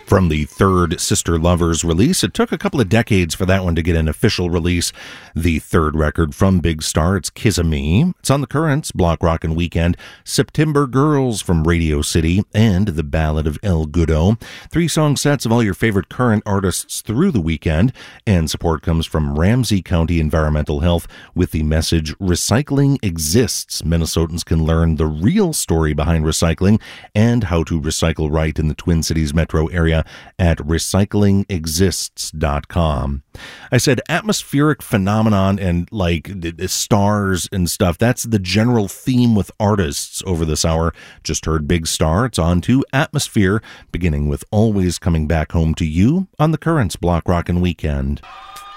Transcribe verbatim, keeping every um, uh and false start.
From the third Sister Lovers release, it took a couple of decades for that one to get an official release. The third record from Big Star, it's Kiss of Me. It's on the Currents, Block Rockin' Weekend, September Girls from Radio City, and The Ballad of El Goodo. Three song sets of all your favorite current artists through the weekend, and support comes from Ramsey County Environmental Health with the message, Recycling Exists. Minnesotans can learn the real story behind recycling and how to recycle right in the Twin Cities metro area at recycling exists dot com. I said atmospheric phenomenon and like stars and stuff. That's the general theme with artists over this hour. Just heard Big Star. It's on to Atmosphere, beginning with Always Coming Back Home to You on the Currents Block Rockin' Weekend.